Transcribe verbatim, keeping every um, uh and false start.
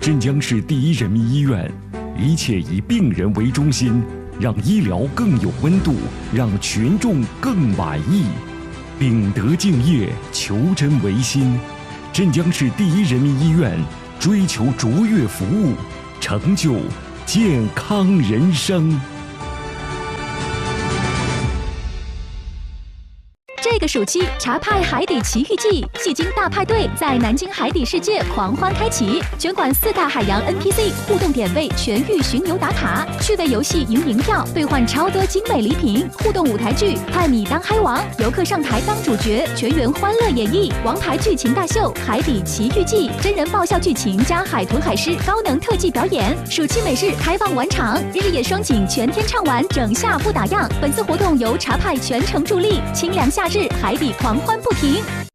镇江市第一人民医院，一切以病人为中心，让医疗更有温度，让群众更满意。秉德敬业，求真维新。镇江市第一人民医院追求卓越服务，成就健康人生。 这个暑期，茶派海底奇遇记戏精大派对在南京海底世界狂欢开启，全馆四大海洋 N P C 互动点位全域巡游打卡，趣味游戏赢银票，兑换超多精美礼品，互动舞台剧派米当嗨王，游客上台当主角，全员欢乐演绎王牌剧情大秀《海底奇遇记》，真人爆笑剧情加海豚海狮高能特技表演。暑期美式开放晚场，日野双景全天畅玩，整下不打烊。本次活动由茶派全程助力，清凉夏日海底狂欢不停。